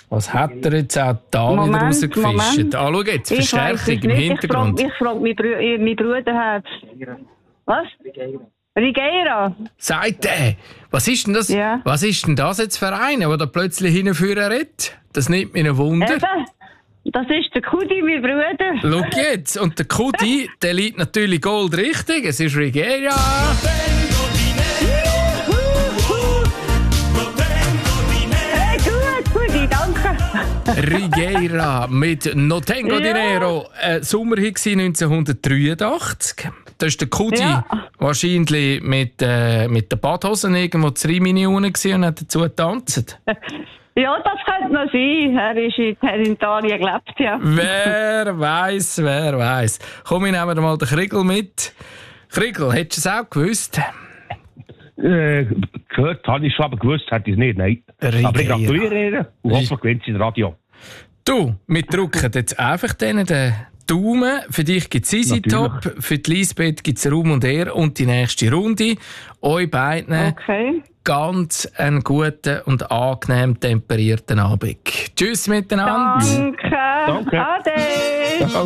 Was hat er jetzt auch da wieder rausgefischt? Ah, schau jetzt, Verstärkung im Hintergrund. Ich frage mein Bruder hat. Was? Rigeira. Sagt er. Was ist denn das? Ja. Was ist denn das jetzt für einer, der da plötzlich hinführen redet? Das nimmt mich ein Wunder. Das ist der Kudi, mein Bruder. Schau jetzt. Und der Kudi, der liegt natürlich Gold richtig. Es ist Rigeira. Hey, gut, Kudi, danke. Rigeira mit No Tengo Dinero. Sommerhit 1983. Da war der Kudi wahrscheinlich mit den Badhosen irgendwo zu Rimini und hat dazu getanzt. Ja, das könnte noch sein. Er in Italien gelebt, ja. Wer weiß. Komm, ich nehme mal den Kriegel mit. Kriegel, hättest du es auch gewusst? Gehört habe ich schon, aber gewusst hätte ich es nicht, nein. Rigeira. Aber ich gratuliere ihr und hoffe, gewinnt sie das Radio. Du, wir drücken jetzt einfach den Daumen. Für dich gibt es Easy Top, für die Lisbeth gibt es Raum und Ehr und die nächste Runde. Euch beiden ganz einen guten und angenehm temperierten Abend. Tschüss miteinander. Danke. Ade.